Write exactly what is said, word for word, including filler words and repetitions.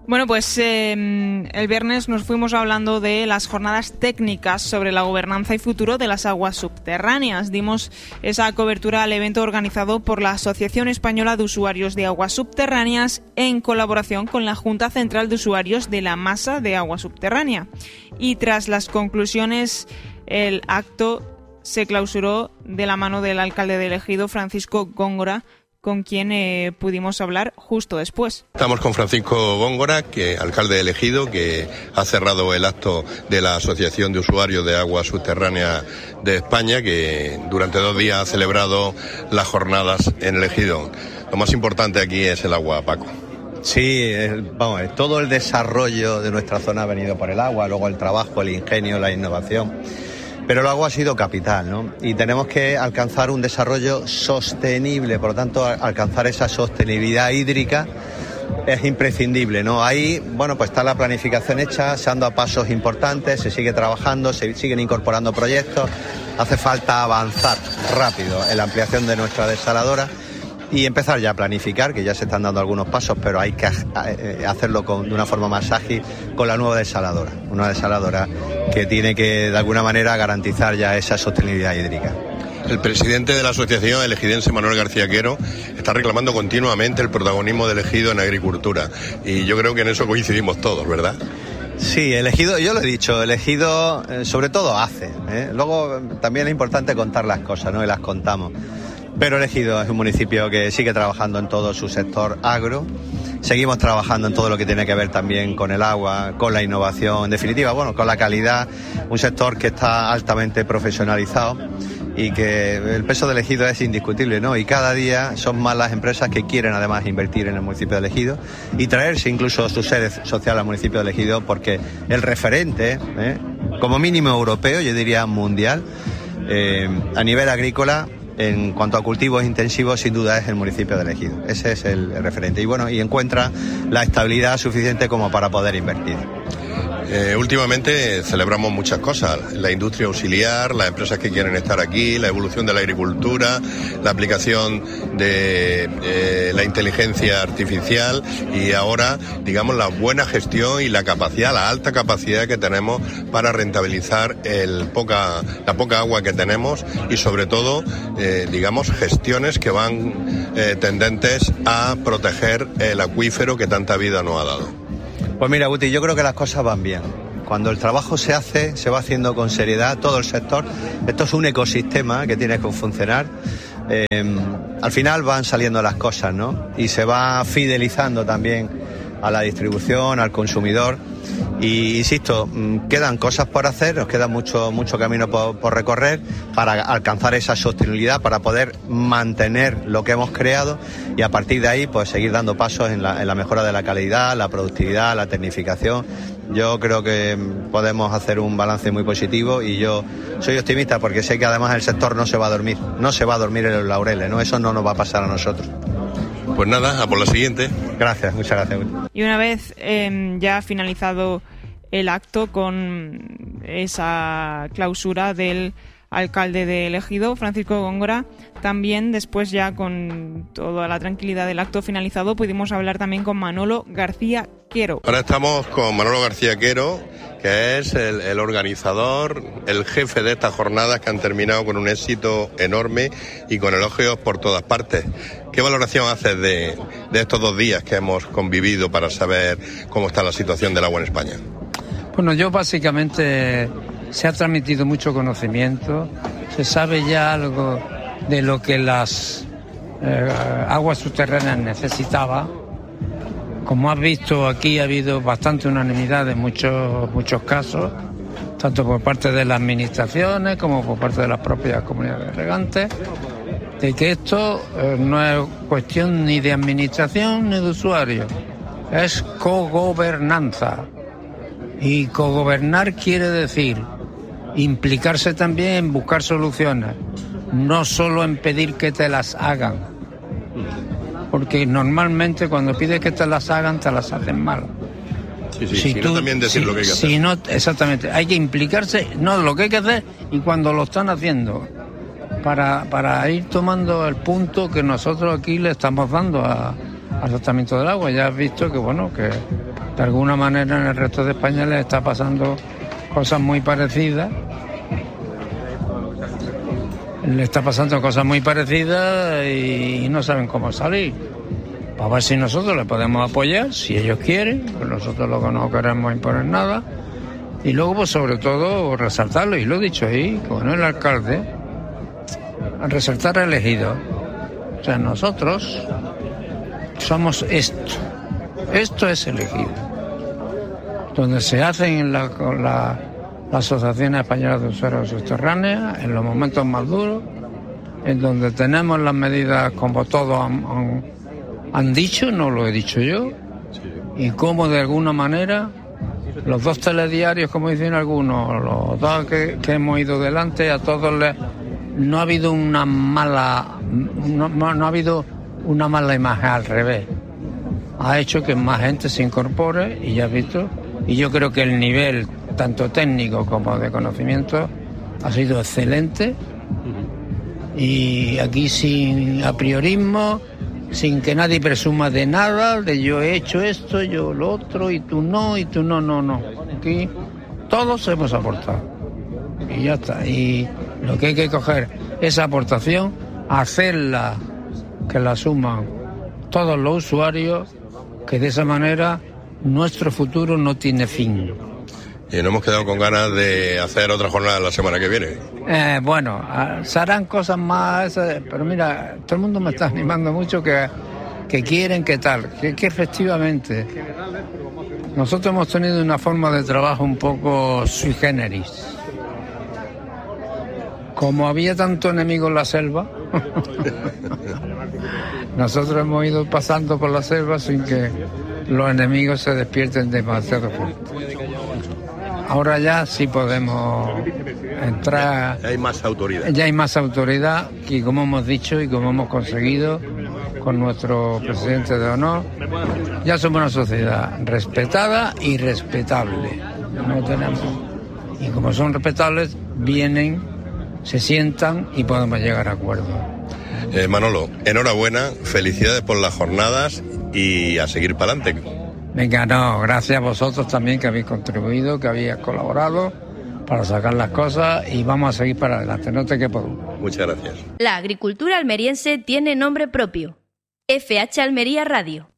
Bueno, pues eh, el viernes nos fuimos hablando de las jornadas técnicas sobre la gobernanza y futuro de las aguas subterráneas. Dimos esa cobertura al evento organizado por la Asociación Española de Usuarios de Aguas Subterráneas en colaboración con la Junta Central de Usuarios de la Masa de Agua Subterránea. Y tras las conclusiones, el acto se clausuró de la mano del alcalde de Ejido, Francisco Góngora, con quien eh, pudimos hablar justo después. Estamos con Francisco Góngora, que alcalde de Ejido, que ha cerrado el acto de la Asociación de Usuarios de Aguas Subterráneas de España, que durante dos días ha celebrado las jornadas en el Ejido. Lo más importante aquí es el agua, Paco. Sí, el, vamos, todo el desarrollo de nuestra zona ha venido por el agua, luego el trabajo, el ingenio, la innovación. Pero el agua ha sido capital, ¿no? Y tenemos que alcanzar un desarrollo sostenible, por lo tanto, alcanzar esa sostenibilidad hídrica es imprescindible, ¿no? Ahí, bueno, pues está la planificación hecha, se han dado pasos importantes, se sigue trabajando, se siguen incorporando proyectos, hace falta avanzar rápido en la ampliación de nuestra desaladora y empezar ya a planificar, que ya se están dando algunos pasos, pero hay que hacerlo con, de una forma más ágil con la nueva desaladora, una desaladora que tiene que de alguna manera garantizar ya esa sostenibilidad hídrica. El presidente de la asociación, el ejidense Manuel García Quero, está reclamando continuamente el protagonismo del ejido en agricultura y yo creo que en eso coincidimos todos, ¿verdad? Sí, el ejido, yo lo he dicho, el ejido eh, sobre todo hace, ¿eh? Luego también es importante contar las cosas, ¿no? Y las contamos. Pero el Ejido es un municipio que sigue trabajando en todo su sector agro. Seguimos trabajando en todo lo que tiene que ver también con el agua, con la innovación, en definitiva, bueno, con la calidad. Un sector que está altamente profesionalizado y que el peso del Ejido es indiscutible, ¿no? Y cada día son más las empresas que quieren además invertir en el municipio de Ejido y traerse incluso su sede social al municipio de Ejido, porque el referente, ¿eh? como mínimo europeo, yo diría mundial, eh, a nivel agrícola, en cuanto a cultivos intensivos, sin duda es el municipio de Ejido. Ese es el, el referente. Y bueno, y encuentra la estabilidad suficiente como para poder invertir. Eh, últimamente celebramos muchas cosas, la industria auxiliar, las empresas que quieren estar aquí, la evolución de la agricultura, la aplicación de eh, la inteligencia artificial y ahora, digamos, la buena gestión y la capacidad, la alta capacidad que tenemos para rentabilizar el poca, la poca agua que tenemos y sobre todo, eh, digamos, gestiones que van eh, tendentes a proteger el acuífero que tanta vida nos ha dado. Pues mira, Guti, yo creo que las cosas van bien. Cuando el trabajo se hace, se va haciendo con seriedad, todo el sector. Esto es un ecosistema que tiene que funcionar. Eh, al final van saliendo las cosas, ¿no? Y se va fidelizando también a la distribución, al consumidor. Y insisto, quedan cosas por hacer, nos queda mucho mucho camino por, por recorrer para alcanzar esa sostenibilidad, para poder mantener lo que hemos creado y a partir de ahí pues seguir dando pasos en la, en la mejora de la calidad, la productividad, la tecnificación. Yo creo que podemos hacer un balance muy positivo y yo soy optimista porque sé que además el sector no se va a dormir, no se va a dormir en los laureles, ¿no? Eso no nos va a pasar a nosotros. Pues nada, a por la siguiente. Gracias, muchas gracias. Y una vez eh, ya finalizado el acto con esa clausura del alcalde de Ejido, Francisco Góngora, también después ya con toda la tranquilidad del acto finalizado pudimos hablar también con Manolo García Quero. Ahora estamos con Manolo García Quero, que es el, el organizador, el jefe de estas jornadas que han terminado con un éxito enorme y con elogios por todas partes. ¿Qué valoración haces de, de estos dos días que hemos convivido para saber cómo está la situación del agua en España? Bueno, yo básicamente se ha transmitido mucho conocimiento, se sabe ya algo de lo que las eh, aguas subterráneas necesitaban. Como has visto, aquí ha habido bastante unanimidad en muchos, muchos casos, tanto por parte de las administraciones como por parte de las propias comunidades regantes, de que esto eh, no es cuestión ni de administración ni de usuario, es cogobernanza. Y cogobernar quiere decir implicarse también en buscar soluciones, no solo en pedir que te las hagan, porque normalmente cuando pides que te las hagan, te las hacen mal. Sí, sí, si, si tú, no también decir si, lo que hay que si hacer. No, exactamente, hay que implicarse, no lo que hay que hacer y cuando lo están haciendo, para, para ir tomando el punto que nosotros aquí le estamos dando a, al tratamiento del agua. Ya has visto que, bueno, que de alguna manera en el resto de España les está pasando cosas muy parecidas. Le está pasando cosas muy parecidas y no saben cómo salir. A ver si nosotros les podemos apoyar, si ellos quieren, pues nosotros lo que no queremos imponer nada. Y luego, pues sobre todo, resaltarlo, y lo he dicho ahí, con el alcalde, resaltar al elegido. O sea, nosotros somos esto. Esto es elegido. Donde se hacen en la, la, la Asociación Española de Usuarios Subterráneas, en los momentos más duros, en donde tenemos las medidas como todos han, han, han dicho, no lo he dicho yo, y como de alguna manera los dos telediarios, como dicen algunos, los dos que, que hemos ido delante, a todos les, no ha habido una mala, no, no ha habido una mala imagen, al revés. Ha hecho que más gente se incorpore y ya has visto, y yo creo que el nivel tanto técnico como de conocimiento ha sido excelente, y aquí sin apriorismo, sin que nadie presuma de nada, de yo he hecho esto, yo lo otro, y tú no, y tú no, no, no. Aquí todos hemos aportado. Y ya está. Y lo que hay que coger esa aportación, hacerla, que la suman todos los usuarios, que de esa manera nuestro futuro no tiene fin. Y nos hemos quedado con ganas de hacer otra jornada la semana que viene. Eh, bueno, se harán cosas más, pero mira, todo el mundo me está animando mucho que, que quieren, que tal, que, que efectivamente nosotros hemos tenido una forma de trabajo un poco sui generis. Como había tanto enemigo en la selva, nosotros hemos ido pasando por la selva sin que los enemigos se despierten demasiado fuerte. Ahora ya sí podemos entrar. Ya hay más autoridad. Ya hay más autoridad, y como hemos dicho y como hemos conseguido con nuestro presidente de honor, ya somos una sociedad respetada y respetable. No tenemos. Y como son respetables, vienen, se sientan y podemos llegar a acuerdos. Eh, Manolo, enhorabuena, felicidades por las jornadas y a seguir para adelante. Venga, no, gracias a vosotros también que habéis contribuido, que habéis colaborado para sacar las cosas, y vamos a seguir para adelante, no te quepo duda. Muchas gracias. La agricultura almeriense tiene nombre propio. F H Almería Radio.